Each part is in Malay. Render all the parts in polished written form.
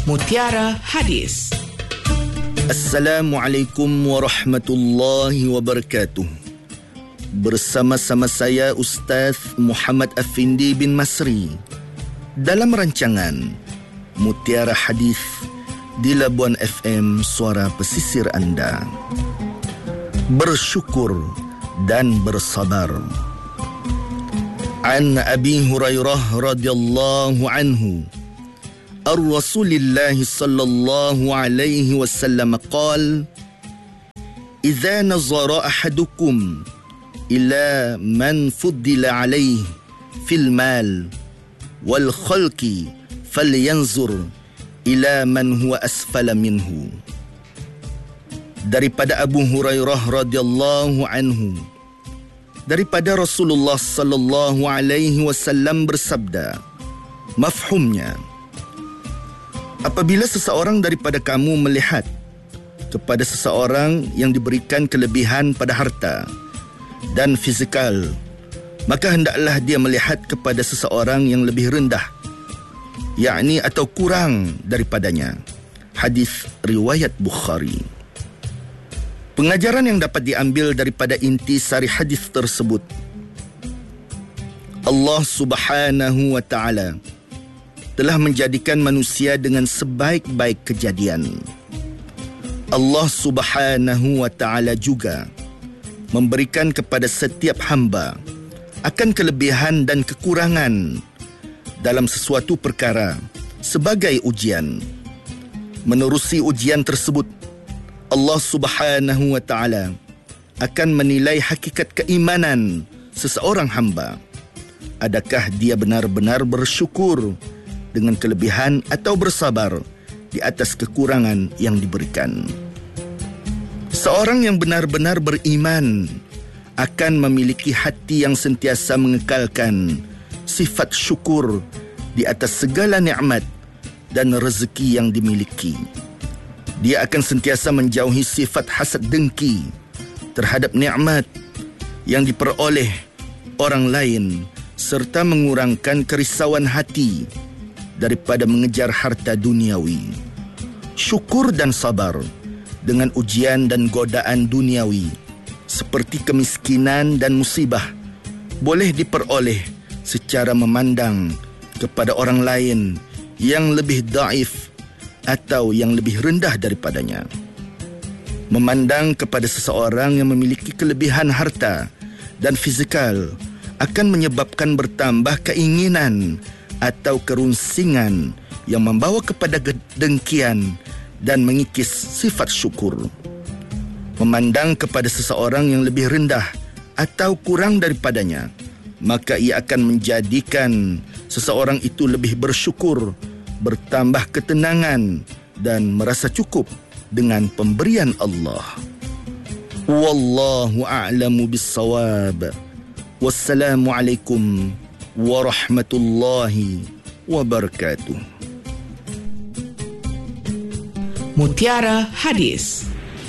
Mutiara Hadis. Assalamualaikum warahmatullahi wabarakatuh. Bersama-sama saya Ustaz Muhammad Afindi bin Masri dalam rancangan Mutiara Hadis di Labuan FM, suara pesisir anda. Bersyukur dan bersabar. An Abi Hurairah radhiyallahu anhu Ar-Rasulillah sallallahu alaihi wasallam qala: "Idza nazara ahadukum ila man fuddila alaihi fil mal wal khalqi falyanzur ila man huwa asfala minhu." Daripada Abu Hurairah radhiyallahu anhu, daripada Rasulullah sallallahu alaihi wasallam bersabda, mafhumnya, apabila seseorang daripada kamu melihat kepada seseorang yang diberikan kelebihan pada harta dan fizikal, maka hendaklah dia melihat kepada seseorang yang lebih rendah, yakni atau kurang daripadanya. Hadis riwayat Bukhari. Pengajaran yang dapat diambil daripada inti sari hadis tersebut, Allah Subhanahu wa ta'ala telah menjadikan manusia dengan sebaik-baik kejadian. Allah Subhanahu wa ta'ala juga memberikan kepada setiap hamba akan kelebihan dan kekurangan dalam sesuatu perkara sebagai ujian. Menerusi ujian tersebut, Allah Subhanahu wa ta'ala akan menilai hakikat keimanan seseorang hamba. Adakah dia benar-benar bersyukur dengan kelebihan atau bersabar di atas kekurangan yang diberikan. Seorang yang benar-benar beriman akan memiliki hati yang sentiasa mengekalkan sifat syukur di atas segala nikmat dan rezeki yang dimiliki. Dia akan sentiasa menjauhi sifat hasad dengki terhadap nikmat yang diperoleh orang lain serta mengurangkan kerisauan hati daripada mengejar harta duniawi. Syukur dan sabar dengan ujian dan godaan duniawi seperti kemiskinan dan musibah boleh diperoleh secara memandang kepada orang lain yang lebih dhaif atau yang lebih rendah daripadanya. Memandang kepada seseorang yang memiliki kelebihan harta dan fizikal akan menyebabkan bertambah keinginan atau kerunsingan yang membawa kepada dengkian dan mengikis sifat syukur. Memandang kepada seseorang yang lebih rendah atau kurang daripadanya, maka ia akan menjadikan seseorang itu lebih bersyukur, bertambah ketenangan dan merasa cukup dengan pemberian Allah. Wallahu a'lamu bis-shawab. Wassalamualaikum warahmatullahi wabarakatuh. Mutiara Hadis.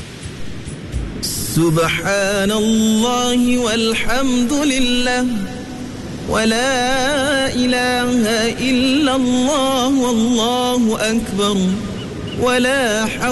Subhanallah walhamdulillah wa la ilaha illallah wallahu akbar wa la